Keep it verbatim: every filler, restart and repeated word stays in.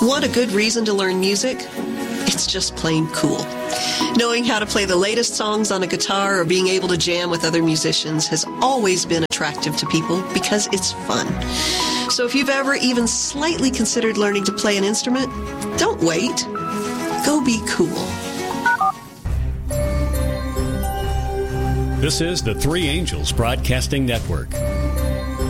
Want a good reason to learn music? It's just plain cool. Knowing how to play the latest songs on a guitar or being able to jam with other musicians has always been attractive to people because it's fun. So if you've ever even slightly considered learning to play an instrument, don't wait. Go be cool. This is the Three Angels Broadcasting Network.